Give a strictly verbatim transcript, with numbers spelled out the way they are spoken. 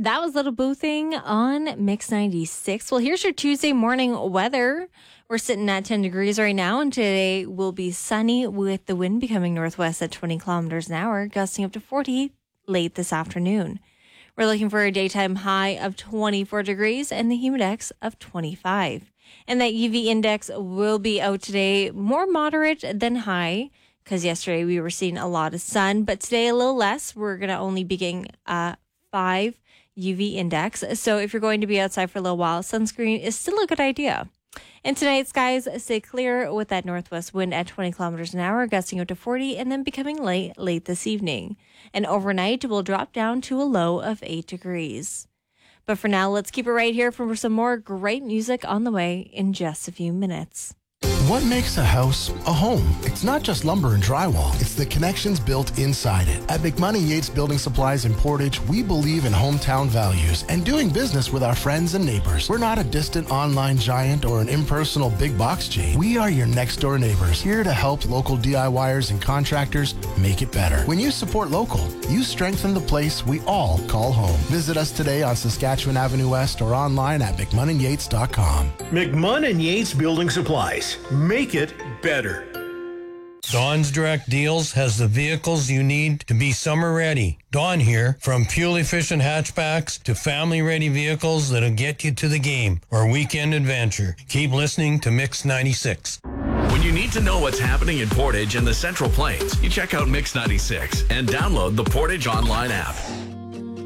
That was Little Boo Thing on Mix ninety-six. Well, here's your Tuesday morning weather. We're sitting at ten degrees right now, and today will be sunny with the wind becoming northwest at twenty kilometers an hour, gusting up to forty late this afternoon. We're looking for a daytime high of twenty-four degrees and the humidex of twenty-five. And that U V index will be out today, more moderate than high, because yesterday we were seeing a lot of sun, but today a little less. We're going to only be getting uh, five U V index. So if you're going to be outside for a little while, sunscreen is still a good idea. And tonight, skies stay clear with that northwest wind at twenty kilometers an hour, gusting up to forty, and then becoming light late this evening. And overnight will drop down to a low of eight degrees. But for now, let's keep it right here for some more great music on the way in just a few minutes. What makes a house a home? It's not just lumber and drywall. It's the connections built inside it. At McMoney Yates Building Supplies in Portage, we believe in hometown values and doing business with our friends and neighbors. We're not a distant online giant or an impersonal big box chain. We are your next door neighbors, here to help local DIYers and contractors make it better. When you support local, you strengthen the place we all call home. Visit us today on Saskatchewan Avenue West or online at mcmunn yates dot com. McMunn Yates Building Supplies. Make it better. Dawn's Direct Deals has the vehicles you need to be summer ready. Dawn here, from fuel-efficient hatchbacks to family-ready vehicles that'll get you to the game or weekend adventure. Keep listening to Mix ninety-six. When you need to know what's happening in Portage and the Central Plains, you check out Mix ninety-six and download the Portage Online app.